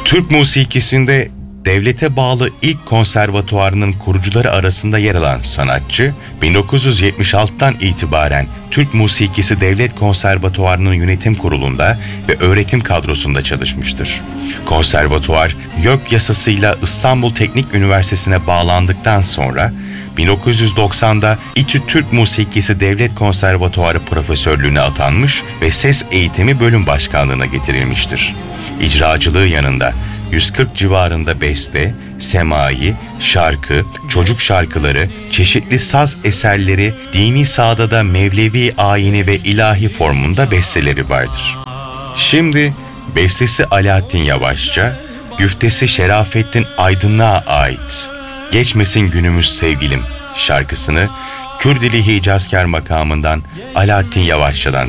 Türk musikisinde devlete bağlı ilk konservatuvarının kurucuları arasında yer alan sanatçı, 1976'dan itibaren Türk Musikisi Devlet Konservatuvarı'nın yönetim kurulunda ve öğretim kadrosunda çalışmıştır. Konservatuvar, YÖK yasasıyla İstanbul Teknik Üniversitesi'ne bağlandıktan sonra 1990'da İTÜ Türk Musikisi Devlet Konservatuvarı profesörlüğüne atanmış ve ses eğitimi bölüm başkanlığına getirilmiştir. İcracılığı yanında 140 civarında beste, semai, şarkı, çocuk şarkıları, çeşitli saz eserleri, dini sağdada Mevlevi ayini ve ilahi formunda besteleri vardır. Şimdi bestesi Alaaddin Yavaşça, güftesi Şerafettin Aydınlık'a ait "Geçmesin Günümüz Sevgilim" şarkısını Kürdili Hicazkar makamından Alaaddin Yavaşça'dan